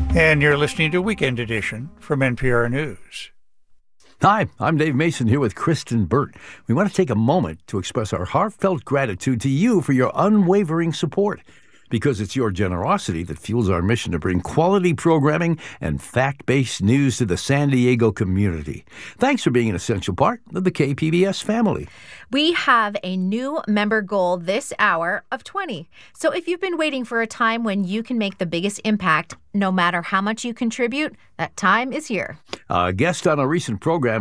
And you're listening to Weekend Edition from NPR News. Hi, I'm Dave Mason here with Kristen Burt. We want to take a moment to express our heartfelt gratitude to you for your unwavering support, because it's your generosity that fuels our mission to bring quality programming and fact-based news to the San Diego community. Thanks for being an essential part of the KPBS family. We have a new member goal this hour of 20. So if you've been waiting for a time when you can make the biggest impact, no matter how much you contribute, that time is here. A guest on a recent program